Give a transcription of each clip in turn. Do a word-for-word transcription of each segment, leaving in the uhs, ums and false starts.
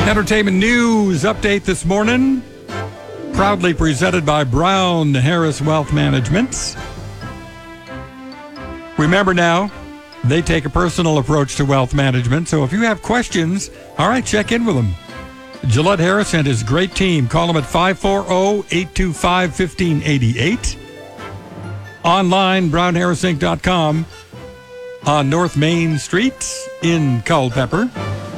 Entertainment news update this morning, proudly presented by Brown Harris Wealth Management. Remember now, they take a personal approach to wealth management, so if you have questions, all right, check in with them. Gillette Harris and his great team. Call them at five four zero, eight two five, one five eight eight. Online, brown harris inc dot com. On North Main Street in Culpeper.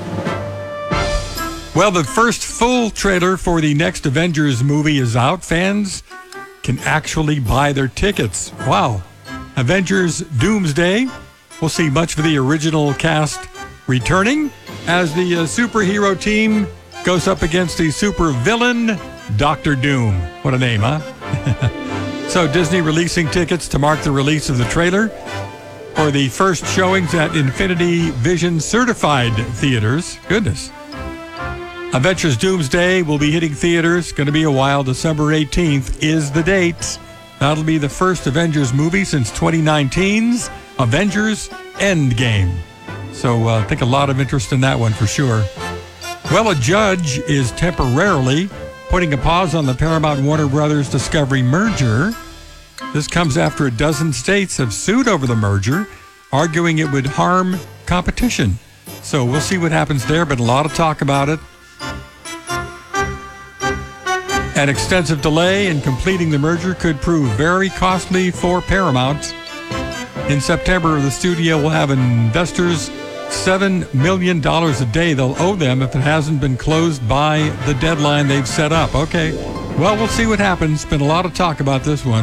Well, the first full trailer for the next Avengers movie is out. Fans can actually buy their tickets. Wow. Avengers Doomsday. We'll see much of the original cast returning as the uh, superhero team goes up against the super villain, Doctor Doom. What a name, huh? So Disney releasing tickets to mark the release of the trailer for the first showings at Infinity Vision certified theaters. Goodness. Avengers Doomsday will be hitting theaters. Going to be a while. December eighteenth is the date. That'll be the first Avengers movie since twenty nineteen's Avengers Endgame. So uh, I think a lot of interest in that one for sure. Well, a judge is temporarily putting a pause on the Paramount Warner Brothers Discovery merger. This comes after a dozen states have sued over the merger, arguing it would harm competition. So we'll see what happens there, but a lot of talk about it. An extensive delay in completing the merger could prove very costly for Paramount. In September, the studio will have investors seven million dollars a day they'll owe them if it hasn't been closed by the deadline they've set up. Okay, well, we'll see what happens. Been a lot of talk about this one.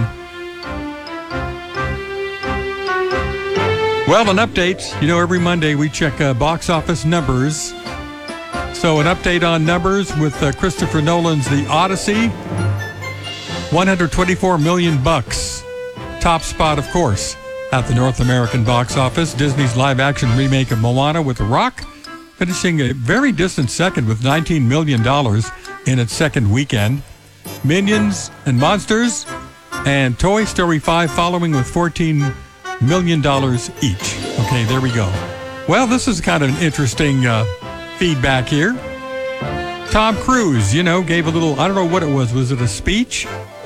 Well, an update. You know, every Monday we check uh, box office numbers. So an update on numbers with uh, Christopher Nolan's The Odyssey. one hundred twenty-four million bucks. Top spot, of course, at the North American box office. Disney's live-action remake of Moana with The Rock finishing a very distant second with nineteen million dollars in its second weekend. Minions and Monsters and Toy Story five following with fourteen million dollars each. Okay, there we go. Well, this is kind of an interesting uh, feedback here. Tom Cruise, you know, gave a little, I don't know what it was. Was it a speech?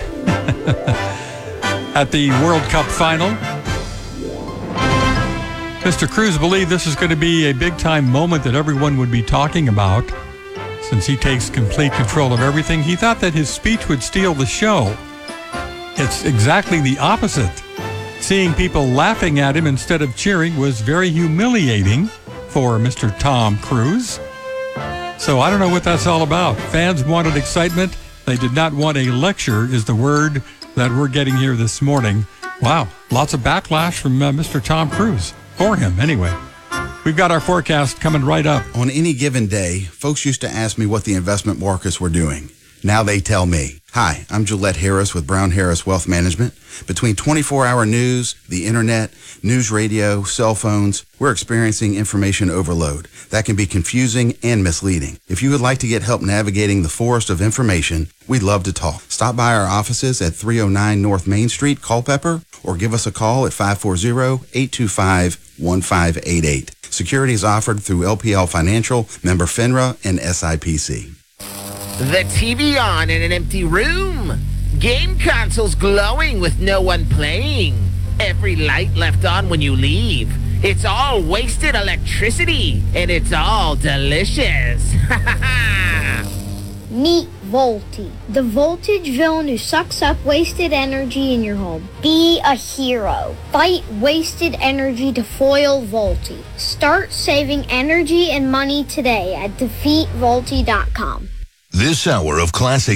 At the World Cup final. Mister Cruise believed this is going to be a big-time moment that everyone would be talking about since he takes complete control of everything. He thought that his speech would steal the show. It's exactly the opposite. Seeing people laughing at him instead of cheering was very humiliating for Mister Tom Cruise. So I don't know what that's all about. Fans wanted excitement. They did not want a lecture, is the word that we're getting here this morning. Wow, lots of backlash from uh, Mister Tom Cruise. For him, anyway. We've got our forecast coming right up. On any given day, folks used to ask me what the investment markets were doing. Now they tell me. Hi, I'm Gillette Harris with Brown Harris Wealth Management. Between twenty-four hour news, the internet, news radio, cell phones, we're experiencing information overload. That can be confusing and misleading. If you would like to get help navigating the forest of information, we'd love to talk. Stop by our offices at three oh nine North Main Street, Culpeper, or give us a call at five four zero, eight two five, one five eight eight. Security is offered through L P L Financial, member FINRA, and S I P C. The T V on in an empty room. Game consoles glowing with no one playing. Every light left on when you leave. It's all wasted electricity, and it's all delicious. Meet Volti, the voltage villain who sucks up wasted energy in your home. Be a hero. Fight wasted energy to foil Volti. Start saving energy and money today at defeat volti dot com. This hour of classic